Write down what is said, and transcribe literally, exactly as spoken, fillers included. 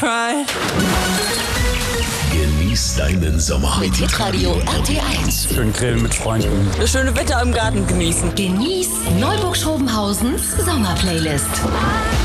Pride. Genieß deinen Sommer Mit Hitradio R T eins. Schön grillen mit Freunden. Das schöne Wetter im Garten genießen. Genieß Neuburg-Schrobenhausens Sommerplaylist.